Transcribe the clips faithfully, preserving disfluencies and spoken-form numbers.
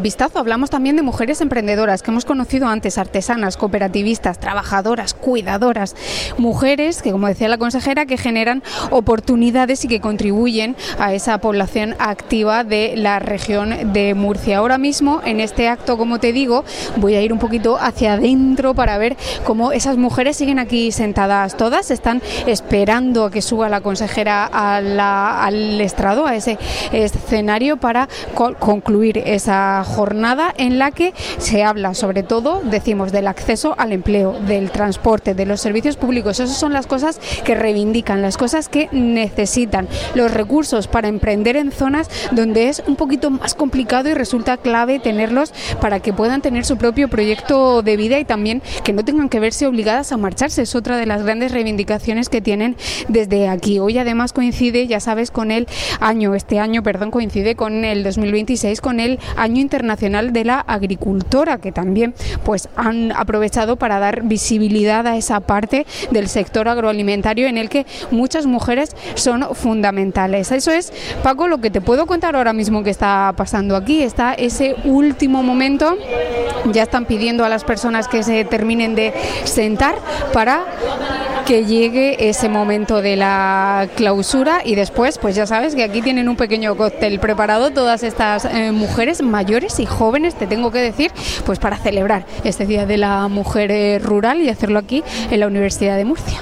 vistazo, hablamos también de mujeres emprendedoras que hemos conocido antes, artesanas, cooperativistas, trabajadoras, cuidadoras, mujeres que, como decía la consejera, que generan oportunidades y que contribuyen a esa población activa de la región de Murcia. Ahora mismo, en este acto, como te digo, voy a ir un poquito hacia adentro para ver cómo esas mujeres siguen aquí sentadas todas, están esperando a que suba la consejera a la, al estrado, a ese escenario, para co- concluir esa jornada en la que se habla sobre todo, decimos, del acceso al empleo, del transporte, de los servicios públicos. Esas son las cosas que reivindican, las cosas que necesitan, los recursos para emprender en zonas donde es un poquito más complicado y resulta clave tenerlos para que puedan tener su propio proyecto de vida y también que no tengan que verse obligadas a marcharse. Es otra de las grandes reivindicaciones que tienen desde aquí. Hoy además coincide, ya sabes, con el año, este año, perdón, coincide con el dos mil veintiséis, con el Año Internacional de la Agricultora, que también pues han aprovechado para dar visibilidad a esa parte del sector agroalimentario en el que muchas mujeres son fundamentales. Eso es, Paco, lo que te puedo contar ahora mismo que está pasando aquí. Está ese último momento, ya están pidiendo a las personas que se terminen de sentar para que llegue ese momento de la clausura y después, pues ya sabes que aquí tienen un pequeño cóctel preparado todas estas eh, mujeres mayores y jóvenes, te tengo que decir, pues para celebrar este Día de la Mujer eh, Rural y hacerlo aquí en la Universidad de Murcia.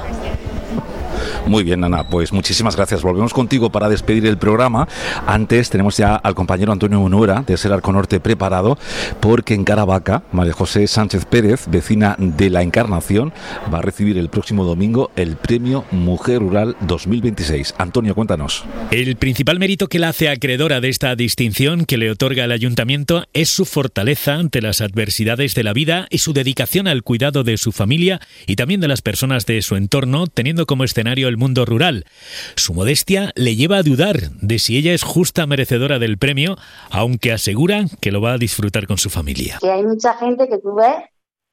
Muy bien, Ana, pues muchísimas gracias. Volvemos contigo para despedir el programa. Antes tenemos ya al compañero Antonio Munuera de Ser Arco Norte preparado, porque en Caravaca, María José Sánchez Pérez, vecina de La Encarnación, va a recibir el próximo domingo el Premio Mujer Rural dos mil veintiséis. Antonio, cuéntanos. El principal mérito que la hace acreedora de esta distinción que le otorga el ayuntamiento es su fortaleza ante las adversidades de la vida y su dedicación al cuidado de su familia y también de las personas de su entorno, teniendo como escenario el mundo rural. Su modestia le lleva a dudar de si ella es justa merecedora del premio, aunque asegura que lo va a disfrutar con su familia. Que hay mucha gente que tú ves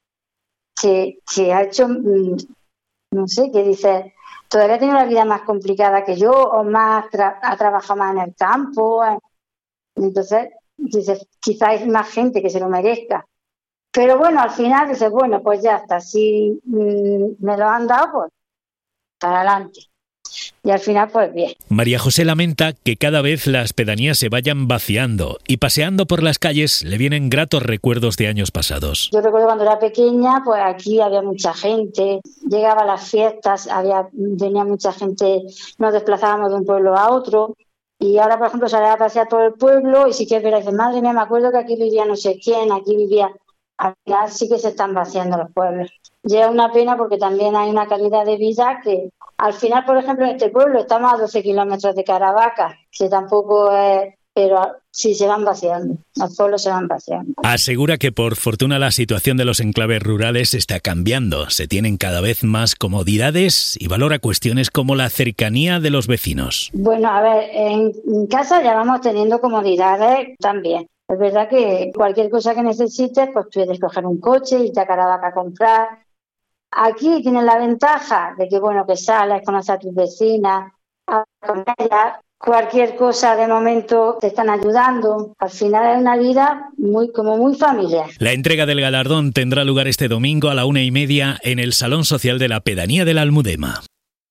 que, que ha hecho, no sé, que dice, todavía tiene una vida más complicada que yo, o más tra- ha trabajado más en el campo. Entonces, dices, quizás hay más gente que se lo merezca. Pero bueno, al final dices, bueno, pues ya está, si mmm, me lo han dado, pues para adelante. Y al final, pues bien. María José lamenta que cada vez las pedanías se vayan vaciando y paseando por las calles le vienen gratos recuerdos de años pasados. Yo recuerdo cuando era pequeña, pues aquí había mucha gente, llegaba a las fiestas, había venía mucha gente, nos desplazábamos de un pueblo a otro. Y ahora, por ejemplo, salía a pasear por el pueblo y sí que es verdad, dice, madre mía, me acuerdo que aquí vivía no sé quién, aquí vivía... Al final sí que se están vaciando los pueblos. Y es una pena porque también hay una calidad de vida que, al final, por ejemplo, en este pueblo estamos a doce kilómetros de Caravaca, que tampoco es... pero sí se van vaciando, los pueblos se van vaciando. Asegura que por fortuna la situación de los enclaves rurales está cambiando, se tienen cada vez más comodidades y valora cuestiones como la cercanía de los vecinos. Bueno, a ver, en, en casa ya vamos teniendo comodidades también. Es verdad que cualquier cosa que necesites, pues puedes coger un coche, irte a Caravaca a comprar. Aquí tienes la ventaja de que, bueno, que sales, conoces a tus vecinas, a con ellas. Cualquier cosa de momento te están ayudando. Al final es una vida muy como muy familiar. La entrega del galardón tendrá lugar este domingo a la una y media en el Salón Social de la Pedanía de la Almudena.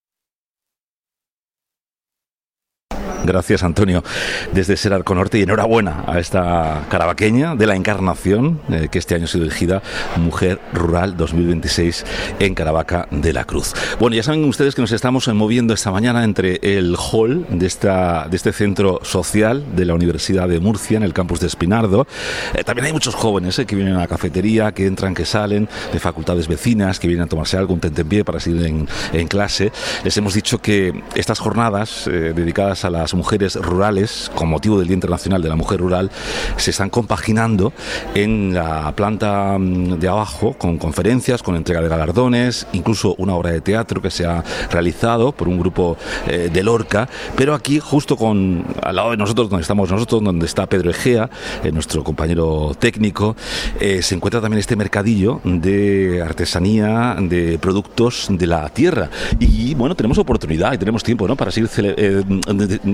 Gracias, Antonio, desde Ser Arco Norte, y enhorabuena a esta caravaqueña de La Encarnación, eh, que este año ha sido elegida Mujer Rural dos mil veintiséis en Caravaca de la Cruz. Bueno, ya saben ustedes que nos estamos moviendo esta mañana entre el hall de, esta, de este centro social de la Universidad de Murcia, en el campus de Espinardo. Eh, también hay muchos jóvenes eh, que vienen a la cafetería, que entran, que salen, de facultades vecinas, que vienen a tomarse algo, un tentempié para seguir en, en clase. Les hemos dicho que estas jornadas eh, dedicadas a las mujeres rurales, con motivo del Día Internacional de la Mujer Rural, se están compaginando en la planta de abajo con conferencias, con entrega de galardones, incluso una obra de teatro que se ha realizado por un grupo eh, de Lorca, pero aquí justo con al lado de nosotros, donde estamos nosotros, donde está Pedro Egea, eh, nuestro compañero técnico, eh, se encuentra también este mercadillo de artesanía, de productos de la tierra, y bueno, tenemos oportunidad y tenemos tiempo, ¿no?, para seguir cele- eh,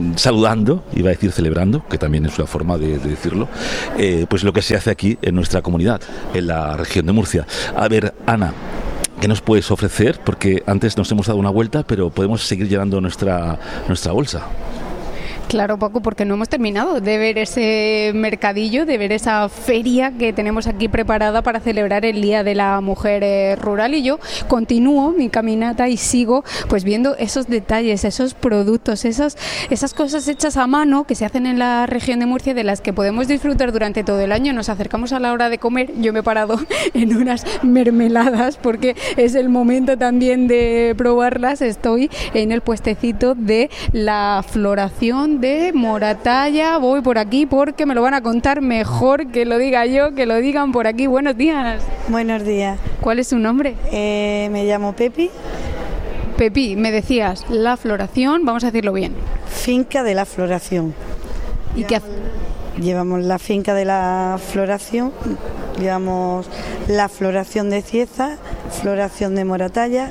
saludando, iba a decir celebrando, que también es una forma de, de decirlo, eh, pues lo que se hace aquí en nuestra comunidad, en la región de Murcia. A ver, Ana, ¿qué nos puedes ofrecer? Porque antes nos hemos dado una vuelta, pero podemos seguir llenando nuestra, nuestra bolsa. Claro, Paco, porque no hemos terminado de ver ese mercadillo, de ver esa feria que tenemos aquí preparada para celebrar el Día de la Mujer eh, Rural, y yo continúo mi caminata y sigo pues viendo esos detalles, esos productos, esos, esas cosas hechas a mano que se hacen en la región de Murcia, de las que podemos disfrutar durante todo el año. Nos acercamos a la hora de comer, yo me he parado en unas mermeladas porque es el momento también de probarlas. Estoy en el puestecito de la floración de Moratalla, voy por aquí porque me lo van a contar mejor que lo diga yo, que lo digan por aquí. Buenos días. Buenos días. ¿Cuál es su nombre? Eh, me llamo Pepi. Pepi, me decías, la floración, vamos a decirlo bien. Finca de la floración. ¿Y qué hace? Llevamos la finca de la floración, llevamos la floración de Cieza, floración de Moratalla,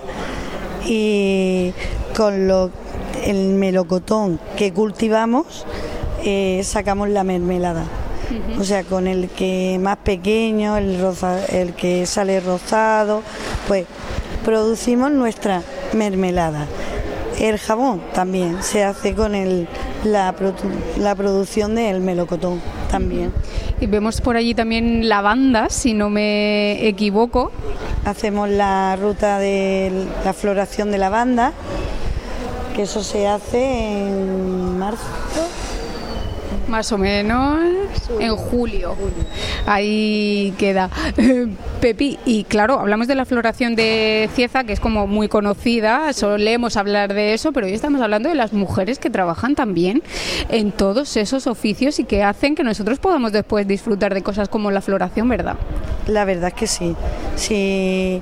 y con lo el melocotón que cultivamos eh, sacamos la mermelada. Uh-huh. O sea, con el que más pequeño, el, rosa, el que sale rosado, pues producimos nuestra mermelada. El jabón también se hace con el, la, la producción del melocotón también. Y vemos por allí también lavandas, si no me equivoco. Hacemos la ruta de la floración de lavanda, que eso se hace en marzo. Más o menos en julio. Ahí queda. Pepi, y claro, hablamos de la floración de Cieza, que es como muy conocida, solemos hablar de eso, pero hoy estamos hablando de las mujeres que trabajan también en todos esos oficios y que hacen que nosotros podamos después disfrutar de cosas como la floración, ¿verdad? La verdad es que sí. Sí.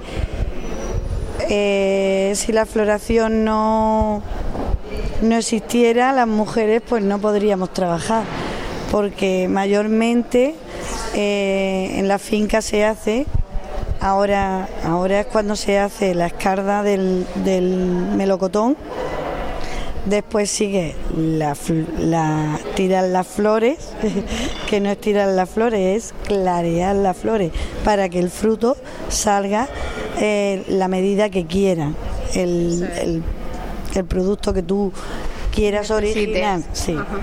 Eh, si la floración no, no existiera, las mujeres pues no podríamos trabajar, porque mayormente eh, en la finca se hace, ahora, ahora es cuando se hace la escarda del, del melocotón, después sigue la, la tirar las flores, que no es tirar las flores, es clarear las flores para que el fruto salga eh, la medida que quieran, el, el, el producto que tú quieras originar. Sí. Ajá.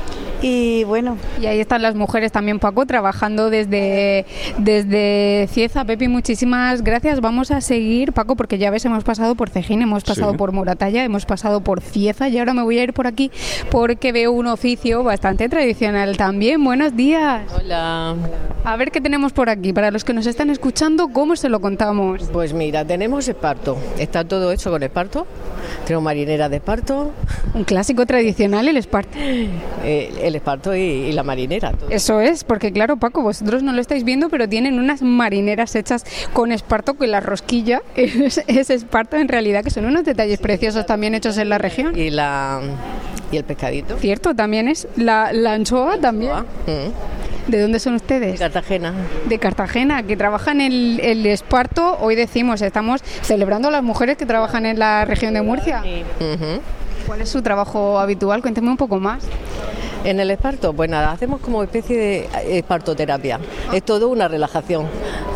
Y bueno. Y ahí están las mujeres también, Paco, trabajando desde, desde Cieza. Pepi, muchísimas gracias. Vamos a seguir, Paco, porque ya ves, hemos pasado por Cejín, hemos pasado sí. por Moratalla, hemos pasado por Cieza, y ahora me voy a ir por aquí porque veo un oficio bastante tradicional también. Buenos días. Hola. A ver qué tenemos por aquí. Para los que nos están escuchando, ¿cómo se lo contamos? Pues mira, tenemos esparto. Está todo hecho con esparto. Tenemos marinera de esparto. Un clásico tradicional, el esparto. Eh, el esparto y, y la marinera. Todo. Eso es, porque claro, Paco, vosotros no lo estáis viendo, pero tienen unas marineras hechas con esparto, que la rosquilla es, es esparto en realidad, que son unos detalles sí, preciosos también hechos en la región. Y la y el pescadito. Cierto, también es la, la anchoa la también. Anchoa. Mm. ¿De dónde son ustedes? De Cartagena. De Cartagena, que trabajan el, el esparto. Hoy decimos, estamos celebrando a las mujeres que trabajan en la región de Murcia. Sí. Uh-huh. ¿Cuál es su trabajo habitual? Cuénteme un poco más. En el esparto, pues nada, hacemos como especie de espartoterapia. Ah. Es todo una relajación.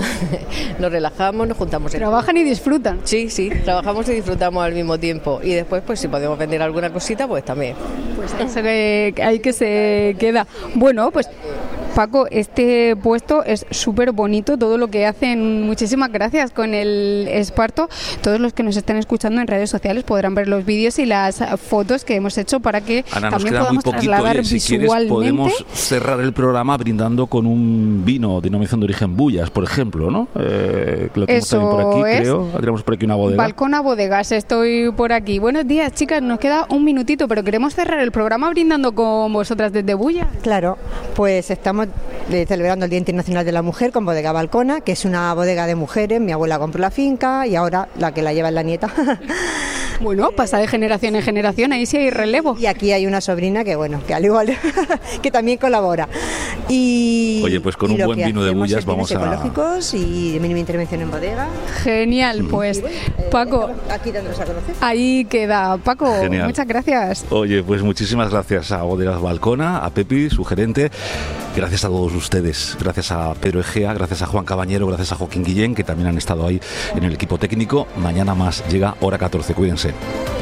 Nos relajamos, nos juntamos. ¿Trabajan y disfrutan? Sí, sí, trabajamos y disfrutamos al mismo tiempo. Y después, pues si podemos vender alguna cosita, pues también. Pues eso que ahí que se queda. Bueno, pues Paco, este puesto es súper bonito, todo lo que hacen. Muchísimas gracias con el esparto. Todos los que nos estén escuchando en redes sociales podrán ver los vídeos y las fotos que hemos hecho para que Ana, también nos queda podamos muy poquito. trasladar Oye, si visualmente. Quieres, podemos cerrar el programa brindando con un vino denominación de origen Bullas, por ejemplo, ¿no? Eh, lo tenemos Eso también por aquí, es. creo. Tenemos por aquí una bodega. Balcón a bodegas, estoy por aquí. Buenos días, chicas, nos queda un minutito, pero queremos cerrar el programa brindando con vosotras desde Bullas. Claro, pues estamos eh, celebrando el Día Internacional de la Mujer con Bodega Balcona, que es una bodega de mujeres. Mi abuela compró la finca y ahora la que la lleva es la nieta. Bueno, pasa de generación en generación, ahí sí hay relevo. Y aquí hay una sobrina que, bueno, que al igual, que también colabora. Y, Oye, pues con un buen vino de Bullas vamos a... ecológicos y de mínima intervención en bodega. Genial, pues, bueno, eh, Paco, aquí dándonos a conocer. Ahí queda. Paco, Genial. Muchas gracias. Oye, pues muchísimas gracias a Bodegas Balcona, a Pepi, su gerente, gracias a todos ustedes, gracias a Pedro Egea, gracias a Juan Cabañero, gracias a Joaquín Guillén, que también han estado ahí en el equipo técnico. Mañana más, llega hora catorce, cuídense.